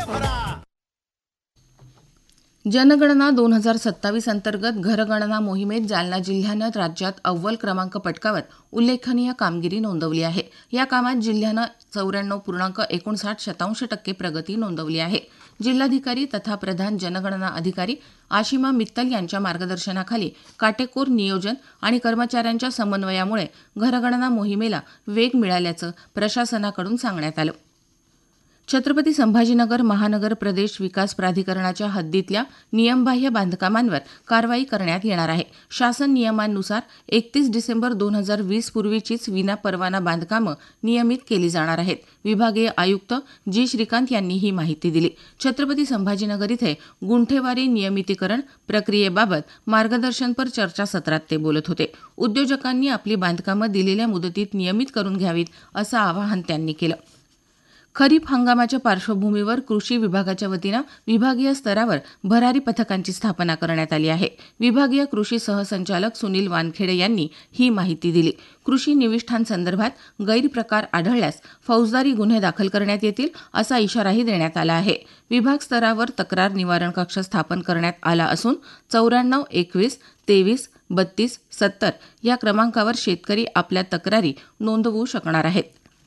जनगणना 2027 अंतर्गत घरगणना मोहिमेत जालना जिल्ह्यानं राज्यात अव्वल क्रमांक पटकावत उल्लेखनीय कामगिरी नोंदवली आहे. या कामात जिल्ह्यानं 94.59% प्रगती नोंदवली आहे. जिल्हाधिकारी तथा प्रधान जनगणना अधिकारी आशिमा मित्तल यांच्या मार्गदर्शनाखाली काटेकोर नियोजन आणि कर्मचाऱ्यांच्या समन्वयामुळे घरगणना मोहिमेला वेग मिळाल्याचं प्रशासनाकडून सांगण्यात आलं. छत्रपती संभाजीनगर महानगर प्रदेश विकास प्राधिकरणाच्या हद्दीतल्या नियमबाह्य बांधकामांवर कारवाई करण्यात येणार आहे. शासन नियमांनुसार 31 डिसेंबर 2020 पूर्वीचीच विनापरवाना बांधकामं नियमित केली जाणार आहेत. विभागीय आयुक्त जी श्रीकांत यांनी ही माहिती दिली. छत्रपती संभाजीनगर इथे गुंठेवारी नियमितीकरण प्रक्रियेबाबत मार्गदर्शनपर चर्चासत्रात ते बोलत होते. उद्योजकांनी आपली बांधकामं दिलेल्या मुदतीत नियमित करून घ्यावीत असं आवाहन त्यांनी केलं. खरीप हंगामाच्या पार्श्वभूमीवर कृषी विभागाच्या वतीनं विभागीय स्तरावर भरारी पथकांची स्थापना करण्यात आली आहे. विभागीय कृषी सहसंचालक सुनील वानखेडे यांनी ही माहिती दिली. कृषी निविष्ठांसंदर्भात गैरप्रकार आढळल्यास फौजदारी गुन्हे दाखल करण्यात येतील असा इशाराही देण्यात आला आहे. विभाग स्तरावर तक्रार निवारण कक्ष स्थापन करण्यात आला असून 94 21 23 32 70 या क्रमांकावर शेतकरी आपल्या तक्रारी नोंदवू शकणार आहेत.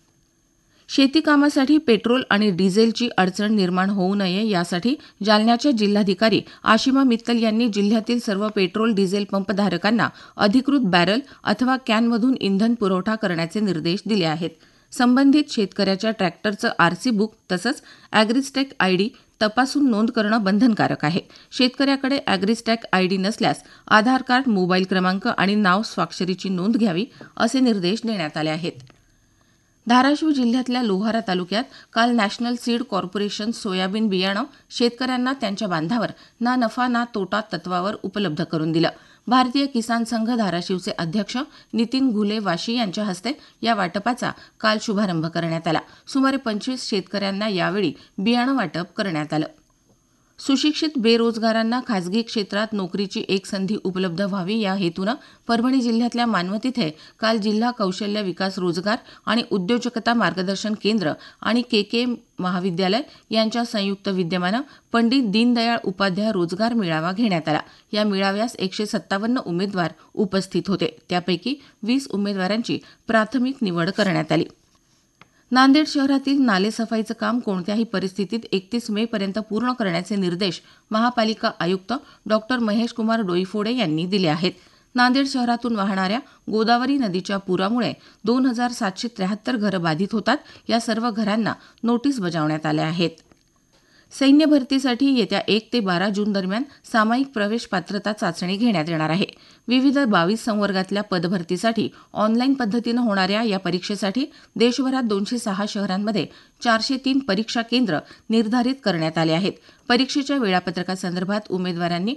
शेती कामासाठी पेट्रोल आणि डिझेलची अडचण निर्माण होऊ नये यासाठी जालन्याच्या जिल्हाधिकारी आशिमा मित्तल यांनी जिल्ह्यातील सर्व पेट्रोल डिझेल पंपधारकांना अधिकृत बॅरल अथवा कॅनमधून इंधन पुरवठा करण्याचे निर्देश दिले आहेत. संबंधित शेतकऱ्याच्या ट्रॅक्टरचं आरसी बुक तसंच अॅग्रिस्टॅक आयडी तपासून नोंद करणं बंधनकारक आहे. शेतकऱ्याकडे अॅग्रिस्टॅक आयडी नसल्यास आधार कार्ड, मोबाईल क्रमांक आणि नाव स्वाक्षरीची नोंद घ्यावी असे निर्देश देण्यात आले आहेत. धाराशिव जिल्ह्यातल्या लोहारा तालुक्यात काल नॅशनल सीड कॉर्पोरेशन सोयाबीन बियाणं शेतकऱ्यांना त्यांच्या बांधावर ना नफा ना तोटा तत्वावर उपलब्ध करून दिलं. भारतीय किसान संघ धाराशिवचे अध्यक्ष नितीन घुले वाशी यांच्या हस्ते या वाटपाचा काल शुभारंभ करण्यात आला. सुमारे 25 शेतकऱ्यांना यावेळी बियाणं वाटप करण्यात आलं. सुशिक्षित बेरोजगारांना खासगी क्षेत्रात नोकरीची एक संधी उपलब्ध व्हावी या हेतूनं परभणी जिल्ह्यातल्या मानवत इथे काल जिल्हा कौशल्य विकास रोजगार आणि उद्योजकता मार्गदर्शन केंद्र आणि के महाविद्यालय यांच्या संयुक्त विद्यमानं पंडित दीनदयाळ उपाध्याय रोजगार मेळावा घेण्यात आला. या मेळाव्यास 157 उमेदवार उपस्थित होते. त्यापैकी 20 उमेदवारांची प्राथमिक निवड करण्यात आली. नांदेड शहरातील नालेसफाईचं काम कोणत्याही परिस्थितीत 31 मे पर्यंत पूर्ण करण्याचे निर्देश महापालिका आयुक्त डॉ. महेश कुमार डोईफोडे यांनी दिले आहेत. नांदेड शहरातून वाहणाऱ्या गोदावरी नदीच्या पुरामुळे 2773 घरं बाधित होतात. या सर्व घरांना नोटीस बजावण्यात आल्या आहेत. सैन्य भरतीसाठी येत्या 1 ते 12 जून दरम्यान सामायिक प्रवेश पात्रता चाचणी घेण्यात येणार आहे. विविध 22 संवर्गातल्या पदभरतीसाठी ऑनलाईन पद्धतीनं होणाऱ्या या परीक्षेसाठी देशभरात 206 शहरांमध्ये 403 परीक्षा केंद्र निर्धारित करण्यात आले आहेत. परीक्षेच्या वेळापत्रकासंदर्भात उमेदवारांनी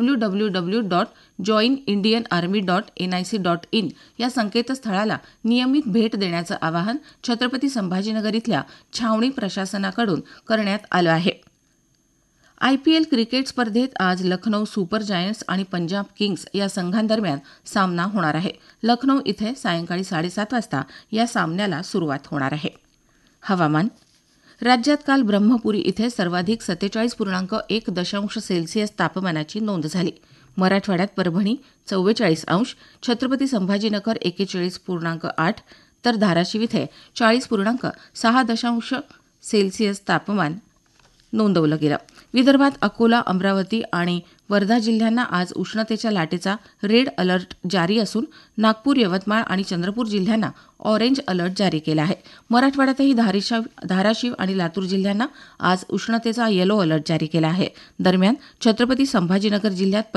www.joinindianarmy.nic.in या संकेतस्थळाला नियमित भेट देण्याचं आवाहन छत्रपती संभाजीनगर इथल्या छावणी प्रशासनाकडून करण्यात आलं आहे. आयपीएल क्रिकेट स्पर्धेत आज लखनौ सुपर जायंट्स आणि पंजाब किंग्स या संघांदरम्यान सामना होणार आहे. लखनौ इथे सायंकाळी 7:30 वाजता या सामन्याला सुरुवात होणार आहे. हवामान. राज्यात काल ब्रह्मपुरी इथे सर्वाधिक 47.1 सेल्सिअस तापमानाची नोंद झाली. मराठवाड्यात परभणी 44 अंश, छत्रपती संभाजीनगर 41.8 तर धाराशिव इथे 40.6 सेल्सिअस तापमान नोंदवलं गेलं. विदर्भात अकोला, अमरावती आणि वर्धा जिल्ह्यांना आज उष्णतेच्या लाटेचा रेड अलर्ट जारी असून नागपूर, यवतमाळ आणि चंद्रपूर जिल्ह्यांना ऑरेंज अलर्ट जारी केला आहे. मराठवाड्यातही धाराशिव आणि लातूर जिल्ह्यांना आज उष्णतेचा येलो अलर्ट जारी केला आहे. दरम्यान छत्रपती संभाजीनगर जिल्ह्यात